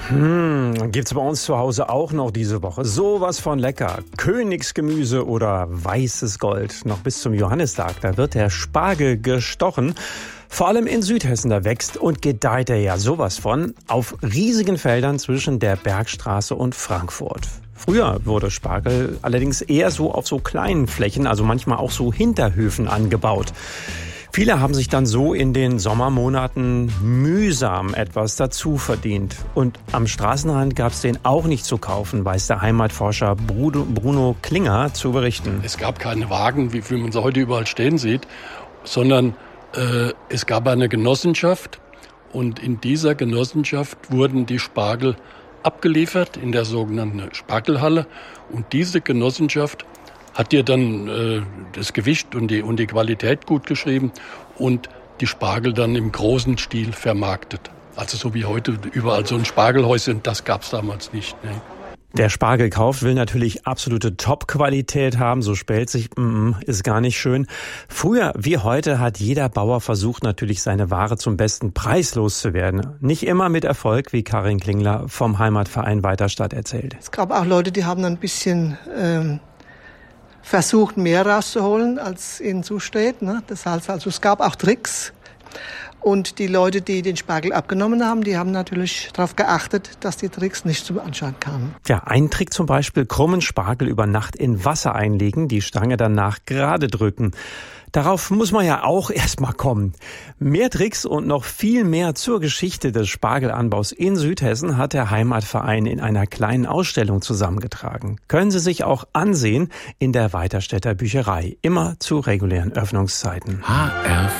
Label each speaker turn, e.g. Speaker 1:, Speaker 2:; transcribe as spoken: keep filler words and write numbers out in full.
Speaker 1: Hm, gibt's bei uns zu Hause auch noch diese Woche. Sowas von lecker. Königsgemüse oder weißes Gold. Noch bis zum Johannistag, da wird der Spargel gestochen. Vor allem in Südhessen, da wächst und gedeiht er ja sowas von auf riesigen Feldern zwischen der Bergstraße und Frankfurt. Früher wurde Spargel allerdings eher so auf so kleinen Flächen, also manchmal auch so Hinterhöfen angebaut. Viele haben sich dann so in den Sommermonaten mühsam etwas dazu verdient. Und am Straßenrand gab es den auch nicht zu kaufen, weiß der Heimatforscher Bruno Klinger zu berichten.
Speaker 2: Es gab keine Wagen, wie man sie heute überall stehen sieht, sondern äh, es gab eine Genossenschaft. Und in dieser Genossenschaft wurden die Spargel abgeliefert in der sogenannten Spargelhalle. Und diese Genossenschaft hat dir dann äh, das Gewicht und die, und die Qualität gut geschrieben und die Spargel dann im großen Stil vermarktet. Also so wie heute überall so ein Spargelhäuschen, das gab's damals nicht. Ne?
Speaker 1: Der Spargelkauf will natürlich absolute Top-Qualität haben, so spellt sich, mm, ist gar nicht schön. Früher wie heute hat jeder Bauer versucht natürlich seine Ware zum besten Preis loszuwerden. Nicht immer mit Erfolg, wie Karin Klingler vom Heimatverein Weiterstadt erzählt.
Speaker 3: Es gab auch Leute, die haben ein bisschen ähm versucht, mehr rauszuholen, als ihnen zusteht. Ne? Das heißt also, es gab auch Tricks. Und die Leute, die den Spargel abgenommen haben, die haben natürlich darauf geachtet, dass die Tricks nicht zum Anschein kamen.
Speaker 1: Ja, ein Trick zum Beispiel, krummen Spargel über Nacht in Wasser einlegen, die Stange danach gerade drücken. Darauf muss man ja auch erstmal kommen. Mehr Tricks und noch viel mehr zur Geschichte des Spargelanbaus in Südhessen hat der Heimatverein in einer kleinen Ausstellung zusammengetragen. Können Sie sich auch ansehen in der Weiterstädter Bücherei, immer zu regulären Öffnungszeiten.
Speaker 4: H R